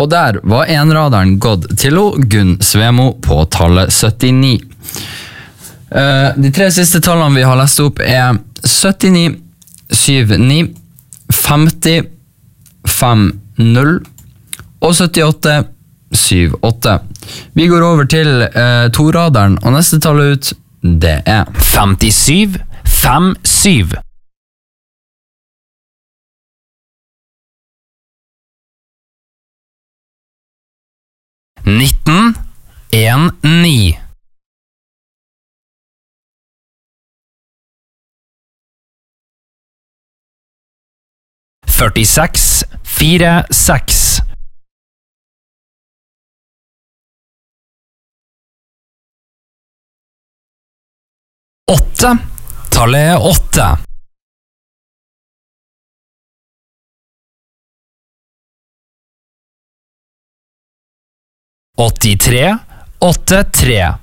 Og der var enraderen gått til Gunn Svemo på tallet 79. De tre siste tallene vi har lest opp 79, 79, 50, 50 og 78, 78. Vi går over til toraderen, og neste tall ut, det 57, 57. 19, 1, 9. 46, 4, 6. 8, tallet 8. 83, 83.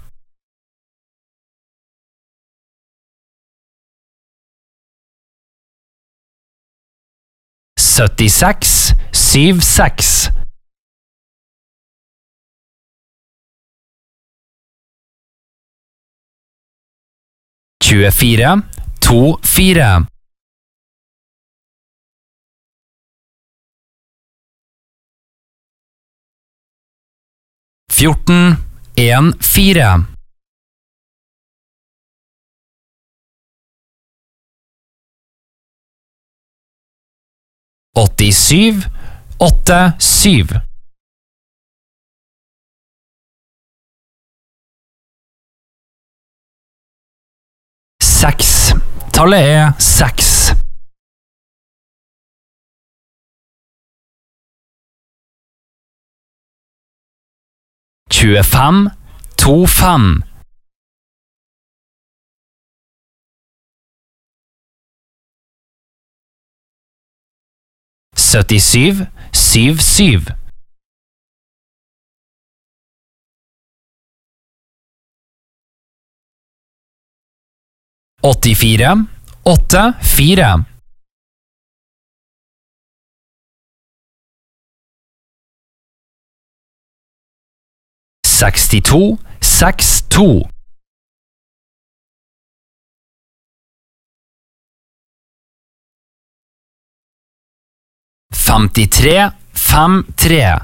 76, 76. 24, 2, 4. 14, 1, 4. 87, 8, 7. 6, tallet 6. 25, 2, 5. 77, 7, 7. 84, 8, 4. 62, 6, 2. 53, 5, 3.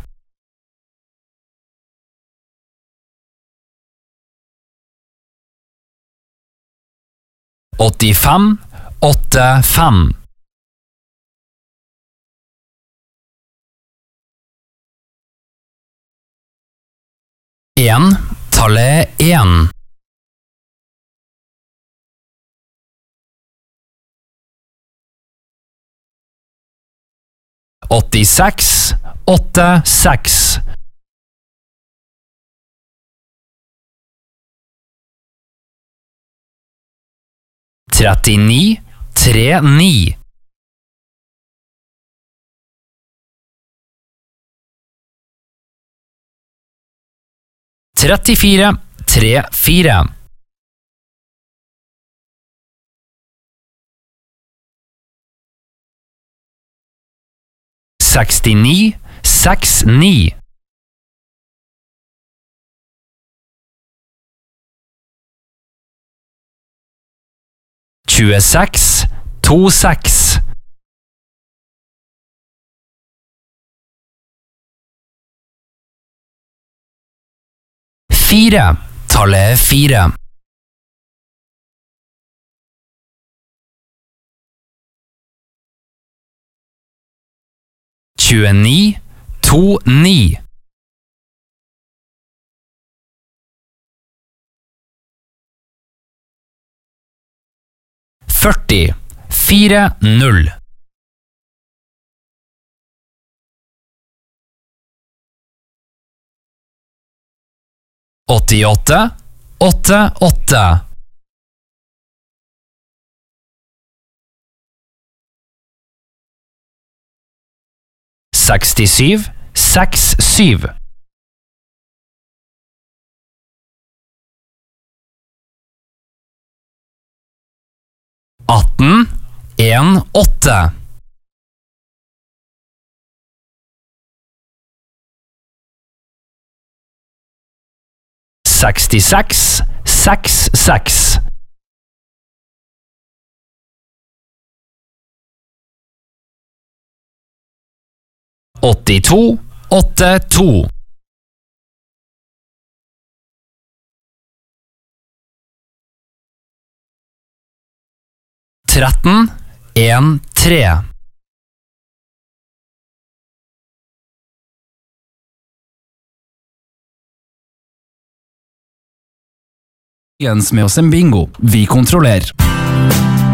85, 8, 5. 1, tallet 1. 86, 8, 6. 39, 3, 9. 34, 3, 4. 69, 6, 9. 26, 2, 6. 4, tallet 4. 29, 2, 9. 40, 4, 0. 88, 8, 8. 67, 6, 7. 18, 1, 8. 66 66. 82 82. 13 13. 'Jens med oss en bingo. Vi kontrollerer.